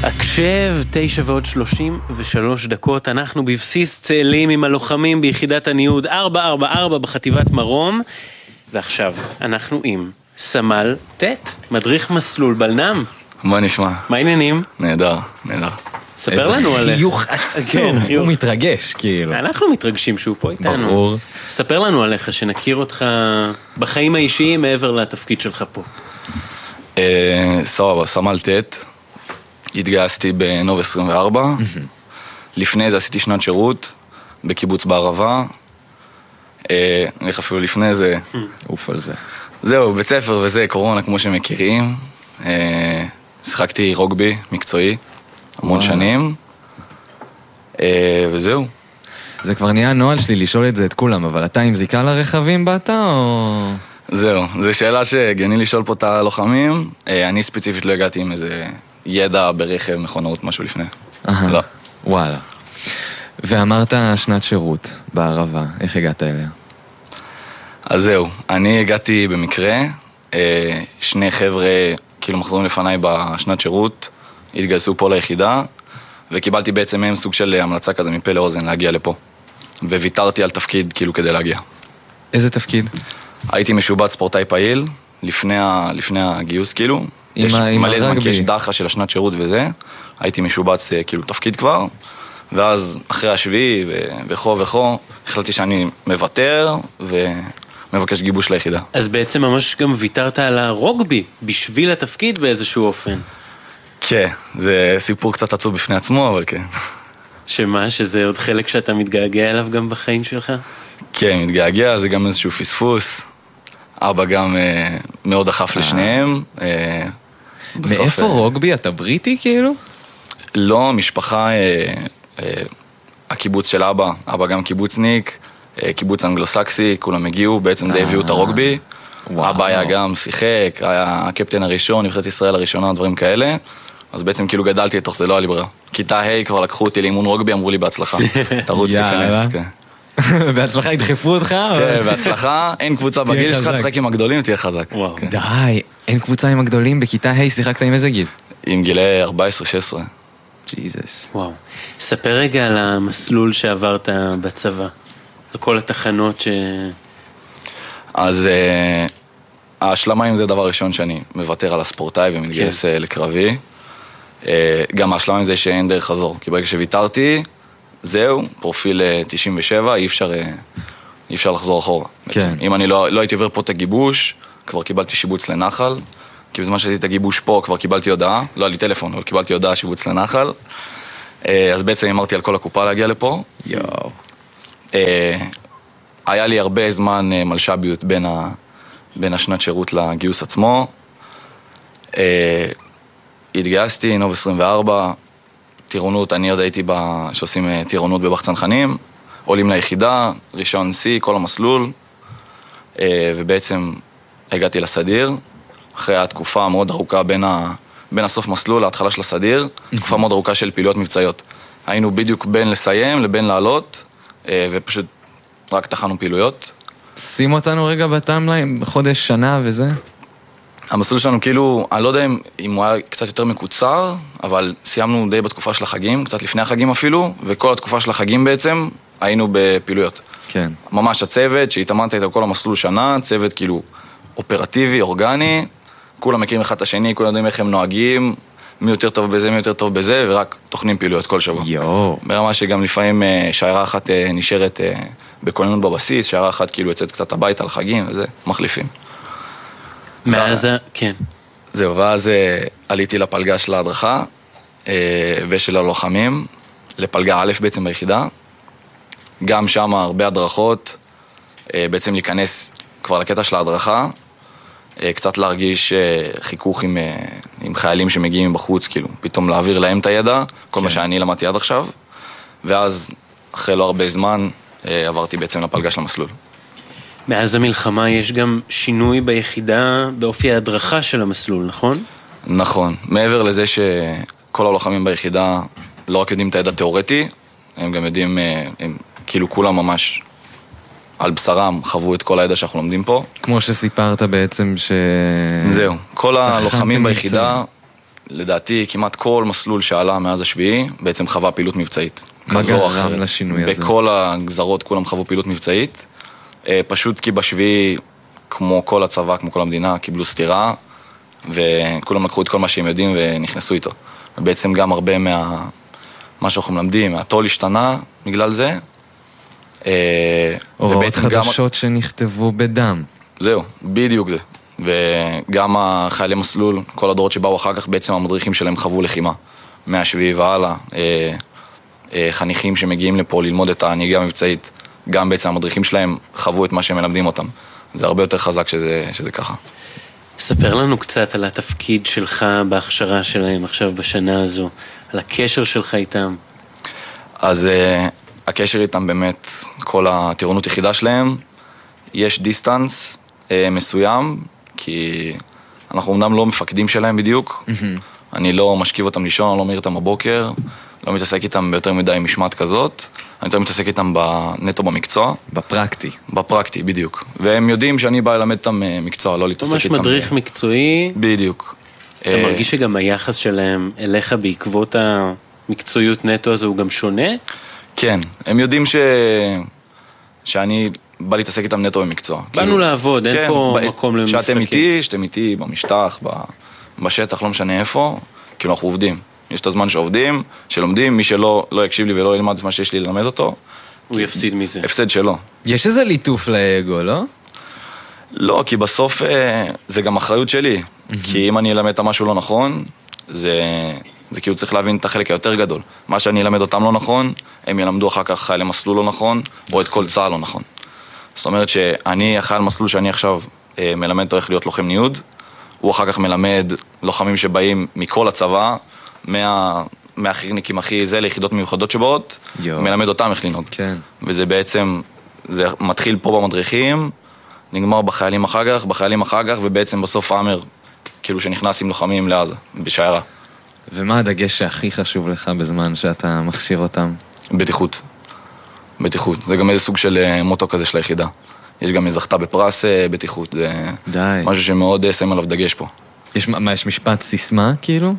הקשב, 9:33, אנחנו בבסיס צאלים עם הלוחמים ביחידת הניוד 444 בחטיבת מרום, ועכשיו אנחנו עם סמל טט, מדריך מסלול בלנם. מה נשמע? מה העניינים? נהדר, נהדר. ספר לנו עליך. איזה חיוך עצום, הוא מתרגש כאילו. אנחנו מתרגשים שהוא פה איתנו. ברור. ספר לנו עליך, שנכיר אותך בחיים האישיים מעבר לתפקיד שלך פה. סבבה, סמל טט. התגייסתי בנוב 24. לפני זה עשיתי שנת שירות בקיבוץ בערבה. איך אפילו לפני זה. אוף על זה. זהו, בית ספר וזה, קורונה כמו שמכירים. שיחקתי רוגבי מקצועי המון שנים. וזהו. זה כבר נהיה נועל שלי לשאול את זה את כולם, אבל אתה עם זיקה לרכבים באת או... זהו, זו שאלה שגני לשאול פה את הלוחמים. אני ספציפית לא הגעתי עם איזה ידע ברכב, מכונאות, משהו לפני. לא. וואלה. ואמרת שנת שירות בערבה, איך הגעת אליה? אז זהו, אני הגעתי במקרה, שני חבר'ה כאילו מחזורים לפניי בשנת שירות, התגייסו פה ליחידה, וקיבלתי בעצם מהם סוג של המלצה כזה מפה לאוזן להגיע לפה. וויתרתי על תפקיד כאילו כדי להגיע. איזה תפקיד? הייתי משובץ ספורטאי פעיל, לפני הגיוס כאילו. יש מלא זמן כי יש דחה של השנת שירות וזה. הייתי משובץ כאילו תפקיד כבר. ואז אחרי השביעי וכו, החלטתי שאני מוותר ומבקש גיבוש ליחידה. אז בעצם ממש גם ויתרת על הרוגבי בשביל התפקיד באיזשהו אופן. כן, זה סיפור קצת עצוב בפני עצמו, אבל כן. שמה? שזה עוד חלק שאתה מתגעגע אליו גם בחיים שלך? כן, מתגעגע, זה גם איזשהו פספוס. אבא גם מאוד דחף לשניהם. מאיפה רוגבי? אתה בריטי כאילו? לא, משפחה, הקיבוץ של אבא גם קיבוצניק, קיבוץ אנגלוסקסי, כולם הגיעו, בעצם די הביאו את הרוגבי. אבא היה גם שיחק, היה הקפטן הראשון, נבחרת ישראל הראשונה, דברים כאלה. אז בעצם כאילו גדלתי לתוך זה, לא היה לי ברירה. כיתה ה' כבר לקחו אותי לאימון רוגבי, אמרו לי בהצלחה. תרוץ תיכנס, כן. בהצלחה ידחפו אותך? כן, בהצלחה, אין קבוצה בגיל שלך, תשחק עם הגדולים, תהיה חזק. די, אין קבוצה עם הגדולים, בכיתה ה' שיחקת עם איזה גיל? עם גילי 14-16. ג'יזוס. וואו. ספר רגע על המסלול שעברת בצבא, על כל התחנות ש... אז ההשלמה עם זה דבר ראשון שאני מוותר על הספורטאי ומתגייס לקרבי. גם ההשלמה עם זה שאין דרך חזור, כי ברגע שוויתרתי, זהו, פרופיל 97, אי אפשר לחזור אחורה. כן. אם אני לא הייתי עובר פה את הגיבוש, כבר קיבלתי שיבוץ לנחל, כי בזמן שעשיתי את הגיבוש פה כבר קיבלתי הודעה, לא היה לי טלפון, אבל קיבלתי הודעה שיבוץ לנחל. אז בעצם אמרתי על כל הקופה להגיע לפה. יואו. היה לי הרבה זמן מלשביות בין השנת שירות לגיוס עצמו. התגייסתי, נוב 24, טירונות, אני עוד הייתי שעושים טירונות בבח צנחנים, עולים ליחידה, ראשון C, כל המסלול, ובעצם הגעתי לסדיר, אחרי התקופה מאוד ארוכה בין הסוף מסלול להתחלה של הסדיר, תקופה מאוד ארוכה של פעילויות מבצעיות. היינו בדיוק בין לסיים לבין לעלות, ופשוט רק תחנו פעילויות. שים אותנו רגע בטיימליין, בחודש, שנה וזה? המסלול שלנו כאילו, אני לא יודע אם הוא היה קצת יותר מקוצר, אבל סיימנו די בתקופה של החגים, קצת לפני החגים אפילו, וכל התקופה של החגים בעצם היינו בפעילויות. כן. ממש הצוות שהתאמנת איתו כל המסלול שנה, צוות כאילו אופרטיבי, אורגני, כולם מכירים אחד את השני, כולם יודעים איך הם נוהגים, מי יותר טוב בזה, מי יותר טוב בזה, ורק תוכנים פעילויות כל שבוע. יואו. ברמה שגם לפעמים שיירה אחת נשארת בכוננות בבסיס, שיירה אחת כאילו יוצאת קצת הביתה לחגים וזה, מחליפים. מאז, כן. זהו, ואז עליתי לפלגה של ההדרכה ושל הלוחמים, לפלגה א' בעצם ביחידה. גם שם הרבה הדרכות, בעצם להיכנס כבר לקטע של ההדרכה, קצת להרגיש חיכוך עם חיילים שמגיעים בחוץ, כאילו, פתאום להעביר להם את הידע, כל מה שאני למדתי עד עכשיו, ואז אחרי לא הרבה זמן עברתי בעצם לפלגה של המסלול. מאז המלחמה יש גם שינוי ביחידה באופי ההדרכה של המסלול, נכון? נכון. מעבר לזה שכל הלוחמים ביחידה לא רק יודעים את הידע תיאורטי, הם גם יודעים, הם כאילו כולם ממש על בשרם חוו את כל הידע שאנחנו לומדים פה. כמו שסיפרת בעצם זהו. כל הלוחמים ביחידה לדעתי כמעט כל מסלול שעלה מאז השביעי בעצם חווה פעילות מבצעית. מה גרם לשינוי הזה? בכל הגזרות כולם חוו פעילות מבצעית, פשוט כי בשביעי, כמו כל הצבא, כמו כל המדינה, קיבלו סתירה, וכולם לקחו את כל מה שהם יודעים ונכנסו איתו. ובעצם גם הרבה מה שאנחנו מלמדים, התול השתנה בגלל זה. הוראות חדשות שנכתבו בדם. זהו, בדיוק זה. וגם החיילי מסלול, כל הדורות שבאו אחר כך, בעצם המדריכים שלהם חוו לחימה. מהשביעי והלאה, חניכים שמגיעים לפה ללמוד את הנהיגה המבצעית, גם בעצם המדריכים שלהם חוו את מה שהם מלמדים אותם. זה הרבה יותר חזק שזה ככה. ספר לנו קצת על התפקיד שלך בהכשרה שלהם עכשיו בשנה הזו, על הקשר שלך איתם. אז הקשר איתם באמת, כל הטירונות יחידה שלהם, יש דיסטנס מסוים, כי אנחנו אמנם לא מפקדים שלהם בדיוק, אני לא משכיב אותם לישון, אני לא מעיר אותם בבוקר, לא מתעסק איתם ביותר מדי משמעת כזאת, אני יותר מתעסק איתם נטו במקצוע. בפרקטי. בפרקטי, בדיוק. והם יודעים שאני בא ללמד אותם מקצוע, לא להתעסק איתם. ממש מדריך מקצועי. בדיוק. אתה מרגיש שגם היחס שלהם אליך בעקבות המקצועיות נטו הזו הוא גם שונה? כן, הם יודעים שאני בא להתעסק איתם נטו במקצוע. באנו לעבוד, אין פה מקום למשחקים. שאתם איתי במשטח, בשטח, לא משנה איפה, כאילו אנחנו עובדים. יש את הזמן שעובדים, שלומדים, מי שלא יקשיב לי ולא ילמד את מה שיש לי ללמד אותו. הוא יפסיד מזה. הפסד שלו. יש איזה ליטוף לאגו, לא? לא, כי בסוף זה גם אחריות שלי. כי אם אני אלמד את המשהו לא נכון, זה כאילו צריך להבין את החלק היותר גדול. מה שאני אלמד אותם לא נכון, הם ילמדו אחר כך חיילי מסלול לא נכון, או את כל צהל לא נכון. זאת אומרת שאני, החייל מסלול שאני עכשיו מלמד אותו איך להיות לוחם ניוד, הוא אחר כך מלמד לוחמים שבאים מכל הצבא, מהחירניקים הכי זה, ליחידות מיוחדות שבאות, מלמד אותם איך לנהוג. כן. וזה בעצם, זה מתחיל פה במדריכים, נגמר בחיילים אחר כך, ובעצם בסוף האמר, כאילו שנכנס עם לוחמים לעזה, בשיירה. ומה הדגש שהכי חשוב לך בזמן שאתה מכשיר אותם? בטיחות. זה גם איזה סוג של מוטו כזה של היחידה. יש גם זכתה בפרס בטיחות, זה די. משהו שמאוד שם עליו דגש פה. יש משפט סיסמה כאילו?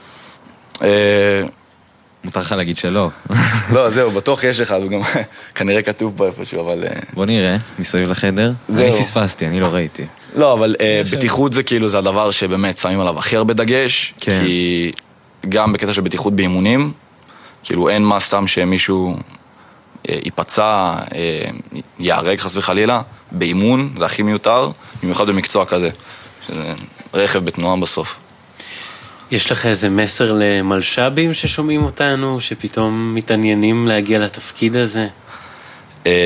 מותר לך להגיד שלא. לא, זהו, בטוח יש אחד, הוא גם כנראה כתוב פה איפשהו, אבל... בוא נראה, מסביב לחדר. אני פספסתי, אני לא ראיתי. לא, אבל בטיחות זה כאילו, זה הדבר שבאמת שמים עליו הכי הרבה דגש, כי גם בקטע של בטיחות באימונים, כאילו אין מה סתם שמישהו ייפצע, יערג חס וחלילה, באימון, זה הכי מיותר, במיוחד במקצוע כזה, שזה רכב בתנועה בסוף. יש לך איזה מסר למלשבים ששומעים אותנו, שפתאום מתעניינים להגיע לתפקיד הזה?